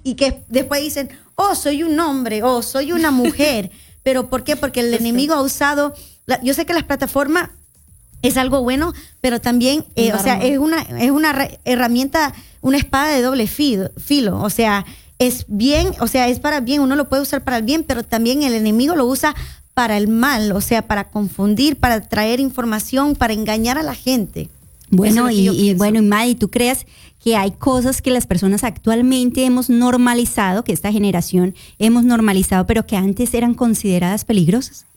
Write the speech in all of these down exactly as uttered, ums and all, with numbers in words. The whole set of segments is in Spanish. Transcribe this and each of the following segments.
y que después dicen, oh, soy un hombre, oh, soy una mujer. ¿Pero por qué? Porque el enemigo ha usado, la, yo sé que las plataformas es algo bueno, pero también, eh, o sea, es una, es una herramienta, una espada de doble filo, filo, o sea, es bien, o sea, es para bien, uno lo puede usar para el bien, pero también el enemigo lo usa para el mal, o sea, para confundir, para traer información, para engañar a la gente. Bueno, y, y bueno, y Madi, ¿tú crees que hay cosas que las personas actualmente hemos normalizado, que esta generación hemos normalizado, pero que antes eran consideradas peligrosas?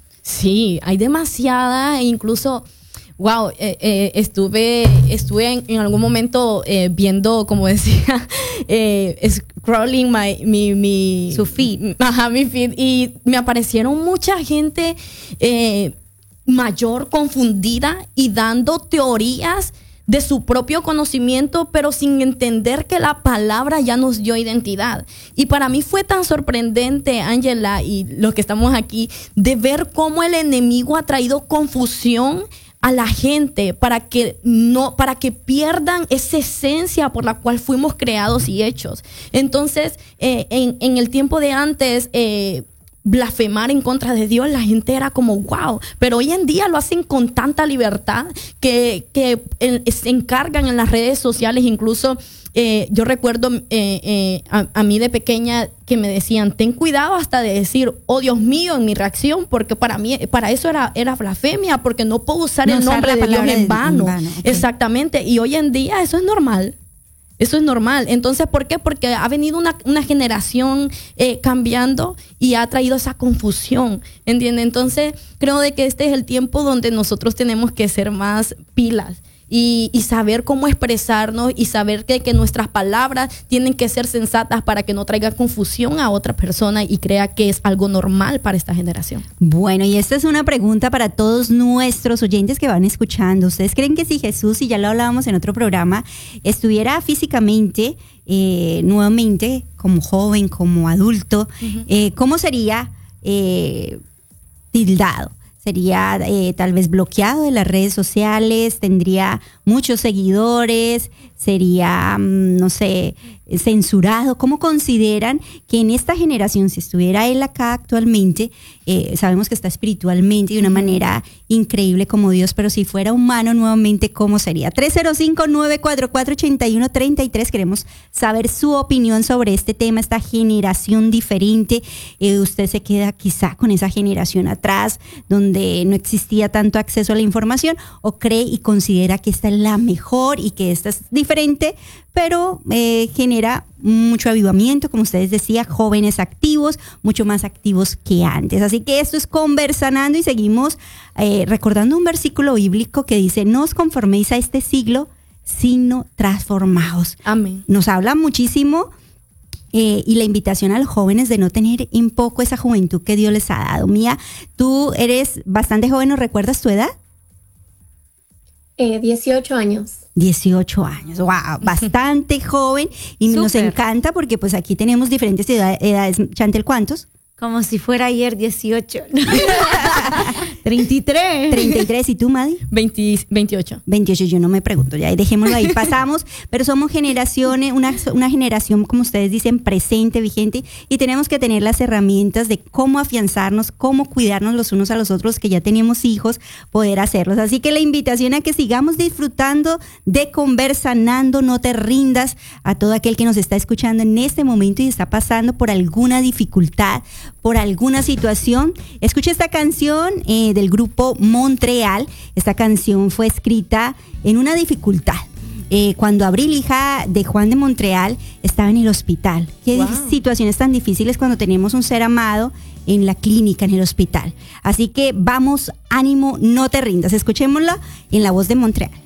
Sí, hay demasiada, e incluso, wow, eh, eh, estuve, estuve en, en algún momento eh, viendo, como decía, eh, scrolling my, mi, mi, su feed, ajá, mi feed, y me aparecieron mucha gente eh, mayor, confundida y dando teorías de su propio conocimiento, pero sin entender que la palabra ya nos dio identidad. Y para mí fue tan sorprendente, Ángela, y los que estamos aquí, de ver cómo el enemigo ha traído confusión a la gente para que no, para que pierdan esa esencia por la cual fuimos creados y hechos. Entonces, eh, en, en el tiempo de antes, eh, blasfemar en contra de Dios, la gente era como wow, pero hoy en día lo hacen con tanta libertad que, que eh, se encargan en las redes sociales. Incluso eh, yo recuerdo eh, eh, a, a mí de pequeña que me decían, ten cuidado hasta de decir, oh Dios mío, en mi reacción, porque para mí, para eso era, era blasfemia, porque no puedo usar no el nombre de Dios en vano. En vano, okay. Exactamente, y hoy en día eso es normal. Eso es normal. Entonces, ¿por qué? Porque ha venido una, una generación eh, cambiando y ha traído esa confusión, ¿entiendes? Entonces, creo de que este es el tiempo donde nosotros tenemos que ser más pilas y, y saber cómo expresarnos y saber que, que nuestras palabras tienen que ser sensatas para que no traiga confusión a otra persona y crea que es algo normal para esta generación. Bueno, y esta es una pregunta para todos nuestros oyentes que van escuchando. ¿Ustedes creen que si Jesús, y ya lo hablábamos en otro programa, estuviera físicamente, eh, nuevamente, como joven, como adulto, uh-huh. eh, ¿cómo sería eh, tildado? Sería eh, tal vez bloqueado de las redes sociales, tendría muchos seguidores, sería, no sé, censurado. ¿Cómo consideran que en esta generación, si estuviera él acá actualmente, eh, sabemos que está espiritualmente de una manera increíble como Dios, pero si fuera humano nuevamente, ¿cómo sería? tres cero cinco, nueve cuatro cuatro, ocho uno tres tres. Queremos saber su opinión sobre este tema, esta generación diferente. Eh, usted se queda quizá con esa generación atrás, donde no existía tanto acceso a la información, o cree y considera que esta es la mejor y que esta es diferente, pero eh, genera mucho avivamiento, como ustedes decían, jóvenes activos, mucho más activos que antes. Así que esto es Conversanando y seguimos eh, recordando un versículo bíblico que dice, no os conforméis a este siglo, sino transformaos. Amén. Nos habla muchísimo eh, y la invitación a los jóvenes de no tener en poco esa juventud que Dios les ha dado. Mía, tú eres bastante joven, ¿no recuerdas tu edad? Eh, dieciocho años. dieciocho años, wow, bastante joven y Super. Nos encanta porque pues aquí tenemos diferentes edades. Chantel, ¿cuántos? Como si fuera ayer dieciocho. treinta y tres. treinta y tres, ¿y tú, Madi? veinte, veintiocho. veintiocho, yo no me pregunto, ya dejémoslo ahí, pasamos, pero somos generaciones, una, una generación, como ustedes dicen, presente, vigente, y tenemos que tener las herramientas de cómo afianzarnos, cómo cuidarnos los unos a los otros, que ya tenemos hijos, poder hacerlos. Así que la invitación a que sigamos disfrutando de Conversanando, no te rindas, a todo aquel que nos está escuchando en este momento y está pasando por alguna dificultad, por alguna situación. Escucha esta canción eh, del grupo Montreal. Esta canción fue escrita en una dificultad. Eh, cuando Abril, hija de Juan de Montreal, estaba en el hospital. Qué wow. situaciones tan difíciles cuando tenemos un ser amado en la clínica, en el hospital. Así que vamos, ánimo, no te rindas. Escuchémosla en la voz de Montreal.